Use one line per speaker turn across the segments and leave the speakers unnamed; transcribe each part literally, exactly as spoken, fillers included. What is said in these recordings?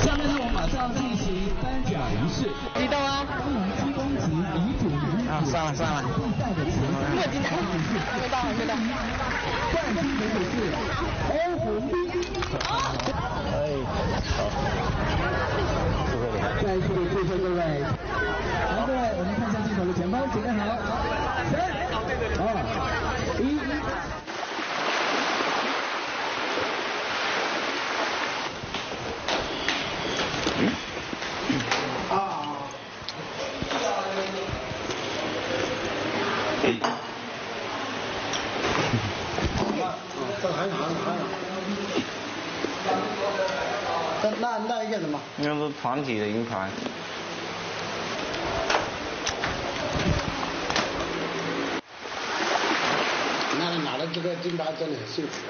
下面呢，我们马上进行颁奖仪式。
激动啊！
七公级女主女
啊，算了算了。
莫吉达，
还没到，还没到。
冠军的是欧红斌。
哎，好。
再次的祝贺各位。好，各位，我们看一下镜头的前方，准备好，三、二、一。
那那一个什么？
那是团体的银牌。
那你拿了这个金牌真的很幸福。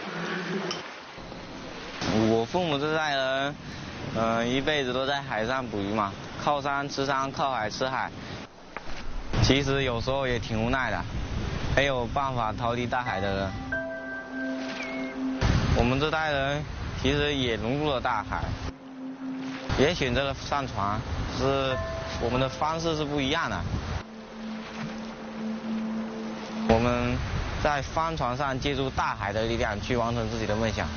我父母这代人，嗯、呃，一辈子都在海上捕鱼嘛，靠山吃山，靠海吃海。其实有时候也挺无奈的，没有办法逃离大海的人。我们这代人其实也融入了大海，也选择了上船，只是我们的方式是不一样的。我们在帆船上借助大海的力量去完成自己的梦想。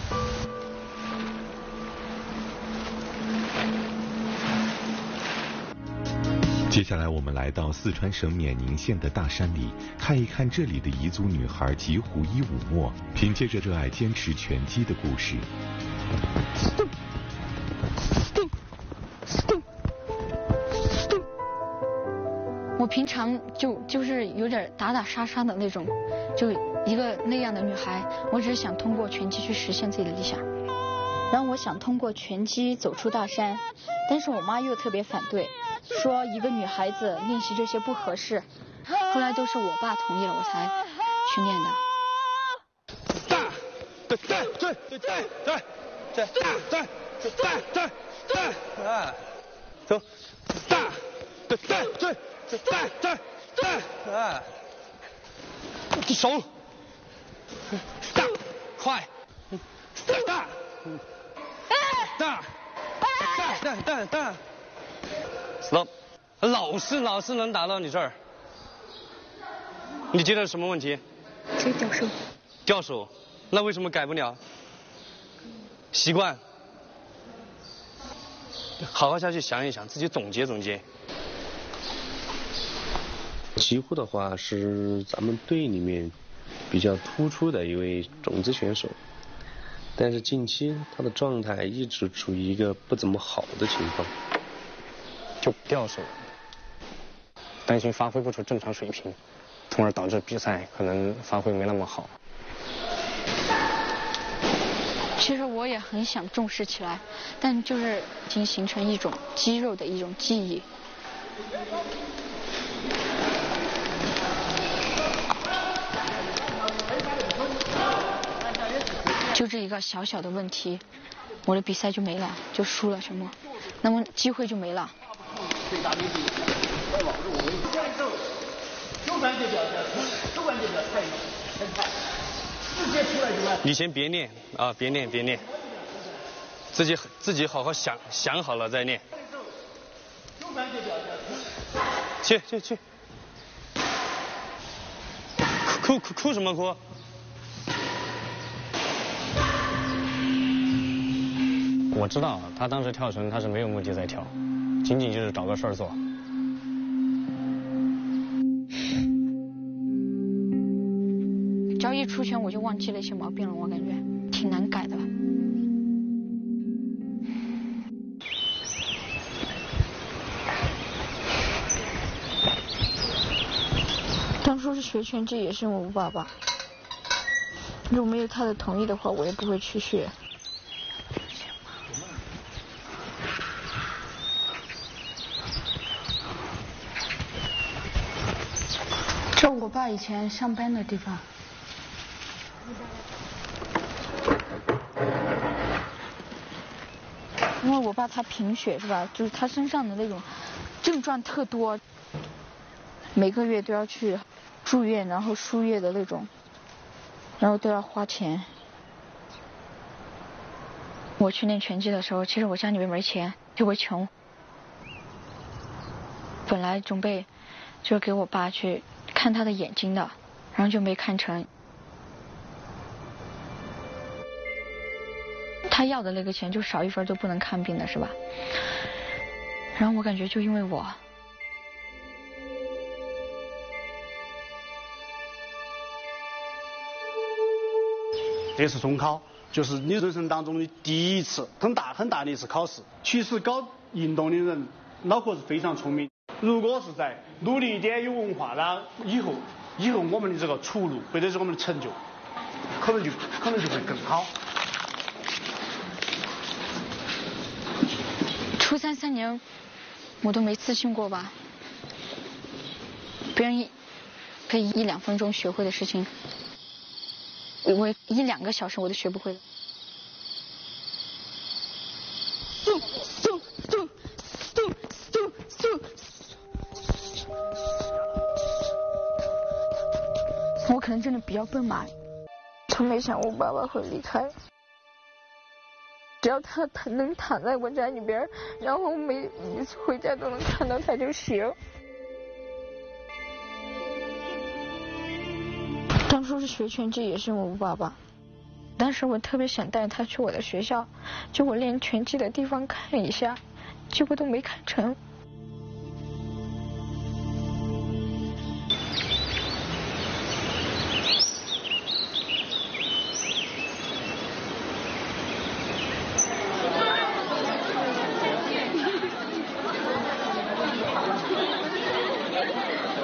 接下来我们来到四川省冕宁县的大山里，看一看这里的彝族女孩吉胡伊武莫凭借着热爱坚持拳击的故事。
Stop. Stop. Stop. Stop. 我平常就就是有点打打杀杀的那种，就一个那样的女孩，我只是想通过拳击去实现自己的理想。然后我想通过拳击走出大山，但是我妈又特别反对，说一个女孩子练习这些不合适。后来都是我爸同意了，我才去练的。
大，对对对对对对对对对对对，啊，走，大，对对对对对对，啊，手，大，快，大，大，大大大大 ，stop， 老是老是能打到你这儿，你觉得什么问题？
这掉手。
掉手，那为什么改不了？习惯。好好下去想一想，自己总结总结。
吉胡的话是咱们队里面比较突出的一位种子选手，但是近期他的状态一直处于一个不怎么好的情况，
就掉手，担心发挥不出正常水平，从而导致比赛可能发挥没那么好。
其实我也很想重视起来，但就是已经形成一种肌肉的一种记忆。就这一个小小的问题，我的比赛就没了，就输了什么，那么机会就没了。
你先别练啊，别练别练，自己自己好好想想好了再练。去去去，哭哭哭什么哭？
我知道他当时跳绳他是没有目的在跳，仅仅就是找个事儿做。
只要一出拳我就忘记了一些毛病了，我感觉挺难改的。当初是学拳击也是我爸爸，如果没有他的同意的话，我也不会去学。这我爸以前上班的地方。因为我爸他贫血是吧，就是他身上的那种症状特多，每个月都要去住院，然后输液的那种，然后都要花钱。我去练拳击的时候，其实我家里面没钱， 特别穷，本来准备就是给我爸去看他的眼睛的，然后就没看成。他要的那个钱就少一分就不能看病的是吧？然后我感觉就因为我。
这次中考就是你人生当中的第一次很大很大的一次考试。其实搞运动的人脑壳是非常聪明，如果是在努力一点有文化，那以后以后我们的这个出路或者是我们的成就，可能就可能就会更好。
初三三年，我都没自信过吧？别人一可以一两分钟学会的事情，我一两个小时我都学不会的。速速速速速速！我可能真的比较笨吧，从没想过爸爸会离开。只要他他能躺在我家里边，然后每每次回家都能看到他就行。当初是学拳击也是我爸爸，当时我特别想带他去我的学校，就我练拳击的地方看一下，结果都没看成。